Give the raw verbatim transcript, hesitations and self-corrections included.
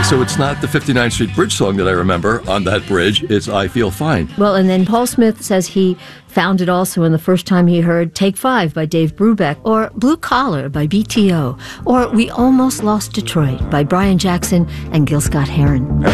so it's not the fifty-ninth Street Bridge song that I remember on that bridge. It's I Feel Fine. Well, and then Paul Smith says he found it also when the first time he heard Take Five by Dave Brubeck, or Blue Collar by B T O, or We Almost Lost Detroit by Brian Jackson and Gil Scott-Heron.